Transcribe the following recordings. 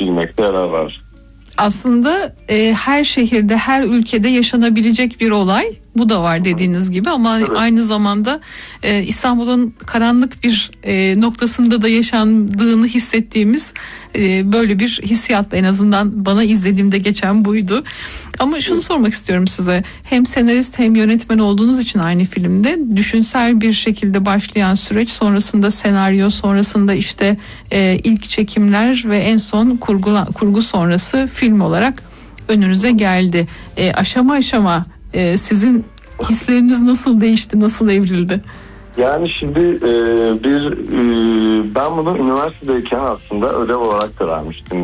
bilmekte yarar var. Aslında her şehirde, her ülkede yaşanabilecek bir olay. Bu da var dediğiniz gibi ama evet, aynı zamanda İstanbul'un karanlık bir noktasında da yaşandığını hissettiğimiz böyle bir hissiyatla, en azından bana izlediğimde geçen buydu. Ama şunu sormak istiyorum size. Hem senarist hem yönetmen olduğunuz için aynı filmde düşünsel bir şekilde başlayan süreç, sonrasında senaryo, sonrasında işte ilk çekimler ve en son kurgu sonrası film olarak önünüze geldi. Aşama aşama sizin hisleriniz nasıl değişti, nasıl evrildi? Yani şimdi ben bunu üniversitedeyken aslında ödev olarak da vermiştim.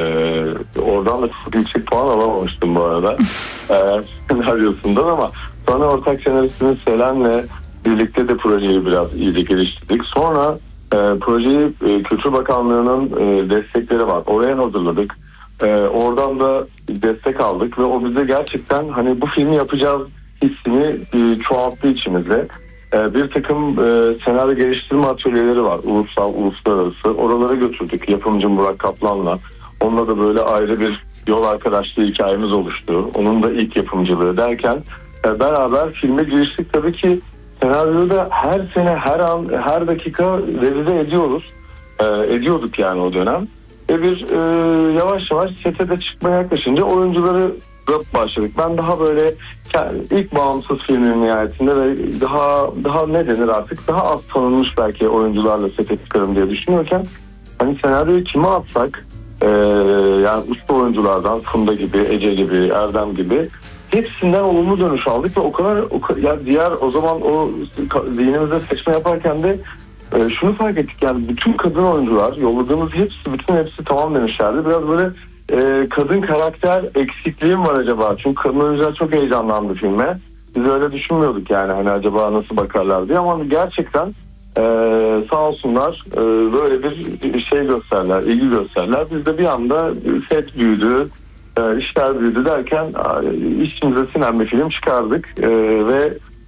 Oradan da çok yüksek puan alamamıştım bu arada senaryosundan, ama sonra ortak senaristimiz Selen'le birlikte de projeyi biraz iyice geliştirdik. Sonra projeyi Kültür Bakanlığı'nın destekleri var. Oraya hazırladık. Oradan da destek aldık ve o bize gerçekten hani bu filmi yapacağız hissini çoğalttı içimizde. Bir takım senaryo geliştirme atölyeleri var. Ulusal, uluslararası. Oralara götürdük yapımcı Burak Kaplan'la. Onunla da böyle ayrı bir yol arkadaşlığı hikayemiz oluştu. Onun da ilk yapımcılığı derken beraber filme giriştik. Tabii ki senaryoyu da her sene, her an, her dakika revize ediyoruz. Ediyorduk yani o dönem. Ve yavaş yavaş sete de çıkmaya yaklaşınca oyuncuları başladık. Ben daha böyle ilk bağımsız filmin nihayetinde ve daha ne denir artık, daha az tanınmış belki oyuncularla sete çıkarım diye düşünüyorken hani senaryoyu kime atsak yani usta oyunculardan Funda gibi, Ece gibi, Erdem gibi hepsinden olumlu dönüş aldık ve o kadar yani diğer o zaman o zihnimizde seçme yaparken de şunu fark ettik, yani bütün kadın oyuncular yolladığımız hepsi tamam demişlerdi. Biraz böyle kadın karakter eksikliğim var acaba? Çünkü kadın oyuncular çok heyecanlandı filme. Biz öyle düşünmüyorduk yani hani acaba nasıl bakarlar diye, ama gerçekten sağ olsunlar böyle bir şey gösterler, ilgi gösterler. Biz de bir anda set büyüdü, işler büyüdü derken içimize sinen bir film çıkardık ve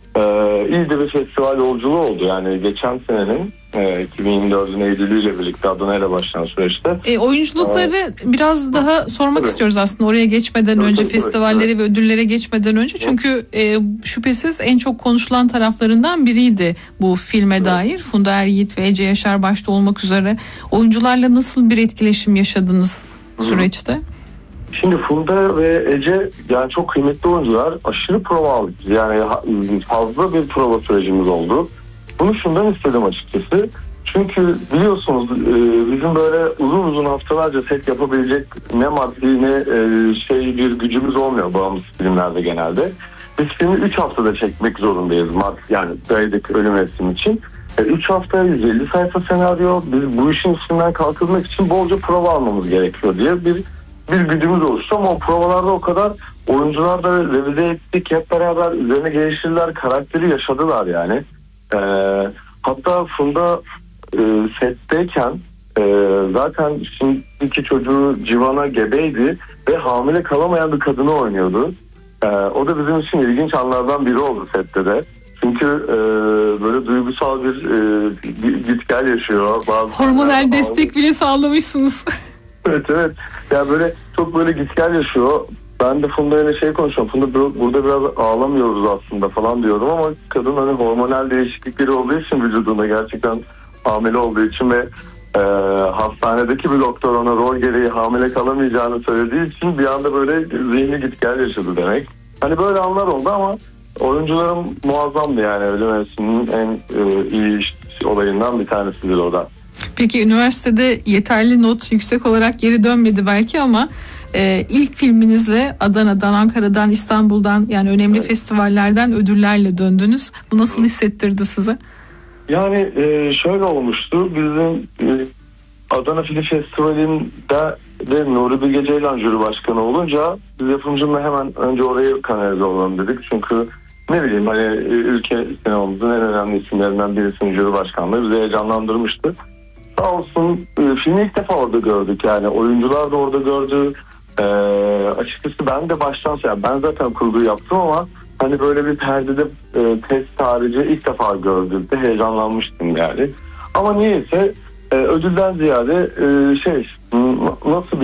iyi de bir festival yolculuğu oldu. Yani geçen senenin 2024'ün Eylül'ü ile birlikte Adana'yla başlayan süreçte. Oyunculukları biraz daha sormak istiyoruz aslında oraya geçmeden önce, festivallere ve ödüllere geçmeden önce. Çünkü şüphesiz en çok konuşulan taraflarından biriydi bu filme dair. Funda Er-Yiğit ve Ece Yaşar başta olmak üzere oyuncularla nasıl bir etkileşim yaşadınız süreçte? Şimdi Funda ve Ece yani çok kıymetli oyuncular, aşırı prova aldık. Yani fazla bir prova sürecimiz oldu. Bunu şundan istedim açıkçası. Çünkü biliyorsunuz bizim böyle uzun haftalarca set yapabilecek ne maddi ne bir gücümüz olmuyor bağımsız filmlerde genelde. Biz filmi 3 haftada çekmek zorundayız. Yani Dayıdık Ölüm Mevsimi için. 3 hafta 150 sayfa senaryo. Biz bu işin üstünden kalkılmak için bolca prova almamız gerekiyor diye bir gücümüz oluştu, ama o provalarda o kadar oyuncular da revize ettik, hep beraber üzerine geliştirdiler, karakteri yaşadılar yani. Hatta Funda setteyken zaten şimdiki çocuğu Civan'a gebeydi ve hamile kalamayan bir kadını oynuyordu. O da bizim için ilginç anlardan biri oldu sette de. Çünkü böyle duygusal bir git gel yaşıyor. Hormonal destek bile sağlamışsınız. Evet. Yani böyle çok böyle git gel yaşıyor. Ben de Funda'yla konuşuyorum. Funda burada biraz ağlamıyoruz aslında falan diyorum, ama kadın hani hormonal değişiklikleri olduğu için vücudunda, gerçekten hamile olduğu için ve hastanedeki bir doktor ona rol gereği hamile kalamayacağını söylediği için bir anda böyle zihni git gel yaşadı demek. Hani böyle anlar oldu, ama oyuncularım muazzamdı yani. Ölüm Mevsimi'nin en iyi olayından bir tanesidir o da. Peki üniversitede yeterli not yüksek olarak geri dönmedi belki, ama ilk filminizle Adana'dan, Ankara'dan, İstanbul'dan, yani önemli festivallerden ödüllerle döndünüz. Bu nasıl hissettirdi size? Yani şöyle olmuştu. Bizim Adana Film Festivali'nde de Nuri Bilge Ceylan jüri başkanı olunca biz yapımcımla hemen önce oraya kanalize olalım dedik. Çünkü ne bileyim hani ülke sinemamızın en önemli isimlerinden birisinin jüri başkanlığı bizi heyecanlandırmıştı. Sağ olsun filmi ilk defa orada gördük, yani oyuncular da orada gördü. Açıkçası ben de baştan sonra, ben zaten kurguyu yaptım ama hani böyle bir perdede test harici ilk defa gördüğümde heyecanlanmıştım yani. Ama niyeyse ödülden ziyade nasıl bir